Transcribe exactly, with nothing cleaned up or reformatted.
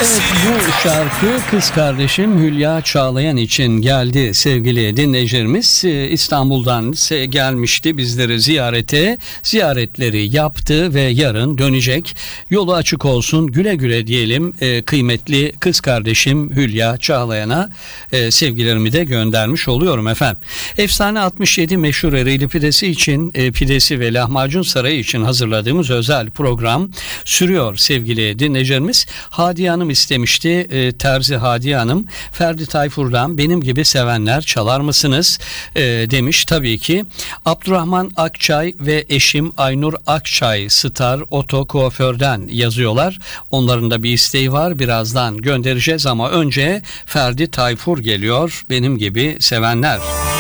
Evet, bu şarkı kız kardeşim Hülya Çağlayan için geldi sevgili dinleyicilerimiz. İstanbul'dan gelmişti bizleri ziyarete. Ziyaretleri yaptı ve yarın dönecek. Yolu açık olsun, güle güle diyelim kıymetli kız kardeşim Hülya Çağlayan'a sevgilerimi de göndermiş oluyorum efendim. Efsane altmış yedi meşhur Ereğli pidesi için, pidesi ve lahmacun sarayı için hazırladığımız özel program sürüyor sevgili dinleyicilerimiz. Hadiye Hanım istemişti. E, Terzi Hadiye Hanım, Ferdi Tayfur'dan Benim Gibi Sevenler çalar mısınız e, demiş. Tabii ki. Abdurrahman Akçay ve eşim Aynur Akçay Star Oto Kuaför'den yazıyorlar. Onların da bir isteği var. Birazdan göndereceğiz ama önce Ferdi Tayfur geliyor. Benim Gibi Sevenler.